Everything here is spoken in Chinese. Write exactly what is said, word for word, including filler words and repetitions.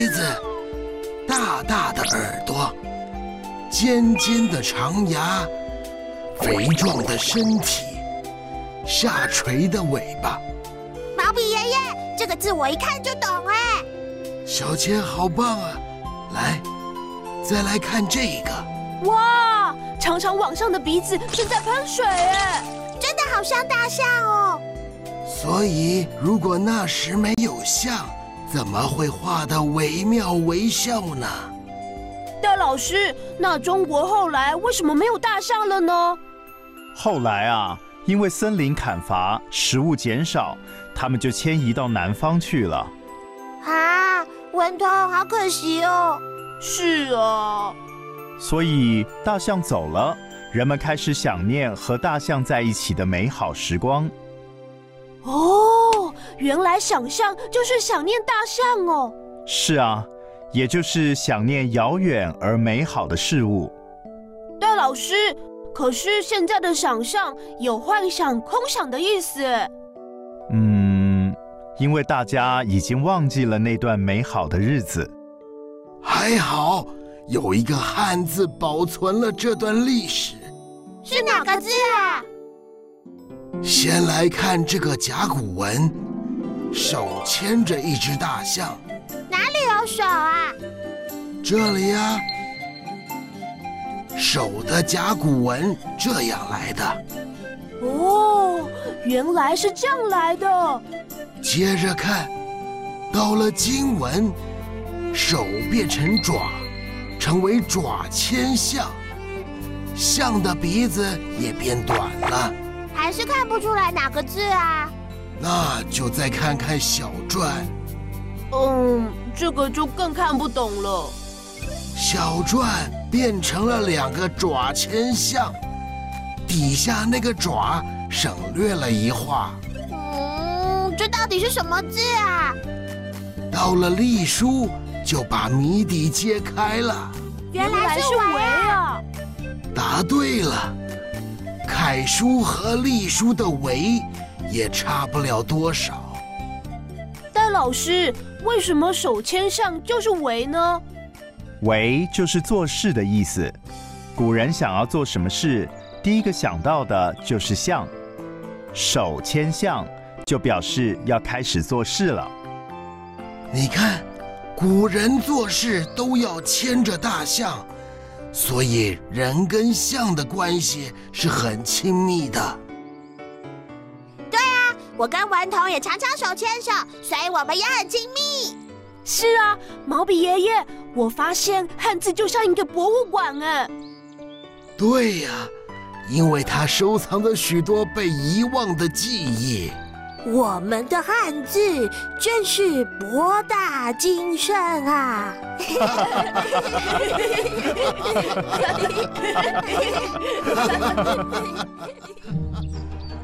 子，大大的耳朵，尖尖的长牙，肥壮的身体，下垂的尾巴。 毛笔爷爷，这个字我一看就懂哎。 小千好棒啊！来，再来看这个。 哇，长长往上的鼻子正在喷水哎， 真的好像大象哦。 所以，如果那时没有象，怎么会画得惟妙惟肖呢？ 戴老师，那中国后来为什么没有大象了呢？ 后来啊，因为森林砍伐，食物减少，他们就迁移到南方去了。 啊，文彤，好可惜哦。 是啊。 所以大象走了，人们开始想念和大象在一起的美好时光。 哦，原来想象就是想念大象哦。 是啊，也就是想念遥远而美好的事物。 戴老师，可是现在的想象有幻想、空想的意思。 嗯，因为大家已经忘记了那段美好的日子。 还好有一个汉字保存了这段历史。 是哪个字啊？ 先来看这个甲骨文，手牵着一只大象。 哪里有手啊？ 这里啊，手的甲骨文这样来的。 哦，原来是这样来的。 接着看，到了经文，手变成爪，成为爪牵象，象的鼻子也变短了。 还是看不出来哪个字啊？ 那就再看看小篆。 嗯，这个就更看不懂了。 小篆变成了两个爪牵象，底下那个爪省略了一画。 嗯，这到底是什么字啊？ 到了隶书，就把谜底揭开了。 原来是围啊！ 答对了。楷书和隶书的围也差不了多少。 戴老师，为什么手牵象就是围呢？ 围就是做事的意思。古人想要做什么事，第一个想到的就是象。手牵象就表示要开始做事了。 你看，古人做事都要牵着大象，所以人跟象的关系是很亲密的。 对啊，我跟文彤也常常手牵手，所以我们也很亲密。 是啊，毛笔爷爷，我发现汉字就像一个博物馆哎。 对呀，因为它收藏着许多被遗忘的记忆。 我们的汉字真是博大精深啊！